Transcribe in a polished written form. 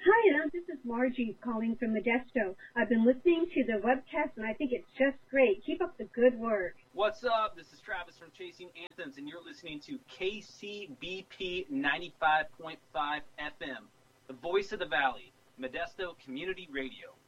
Hi, this is Margie calling from Modesto. I've been listening to the webcast, and I think it's just great. Keep up the good work. What's up? This is Travis from Chasing Anthems, and you're listening to KCBP 95.5 FM, the voice of the valley, Modesto Community Radio.